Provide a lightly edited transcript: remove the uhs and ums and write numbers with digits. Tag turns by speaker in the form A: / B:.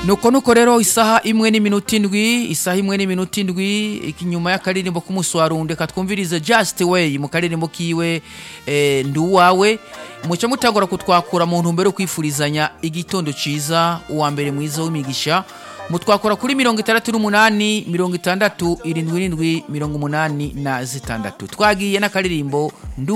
A: nuko rero isaha imwe n'iminota indwi ikinyuma y'akaririmbo k'umuswarunde katwumvirize Just Way mu karirimbo kiwe nduwawe muce mutangura kutwakura mu ntumbero kwifurizanya igitondo ciza uwa mbere mwiza w'imigisha mutwakora kuri 68 67 77 86 twagiye n'akaririmbo